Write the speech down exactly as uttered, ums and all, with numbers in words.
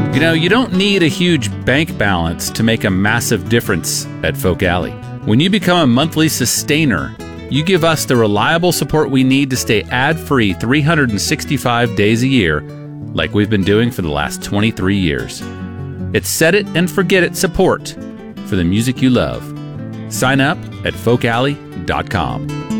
You know, you don't need a huge bank balance to make a massive difference at Folk Alley. When you become a monthly sustainer, you give us the reliable support we need to stay ad-free three hundred sixty-five days a year, like we've been doing for the last twenty-three years. It's set it and forget it support for the music you love. Sign up at folk alley dot com.